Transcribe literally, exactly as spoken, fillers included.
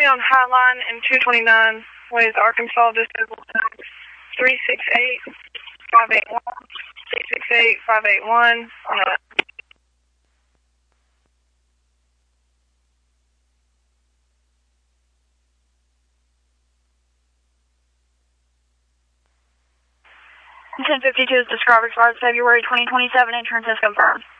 on Highline and two twenty-nine with Arkansas Disabled Center, three six eight, five eight one, three six eight, five eight one. Uh, ten fifty-two is described as February twenty twenty-seven. Insurance is confirmed.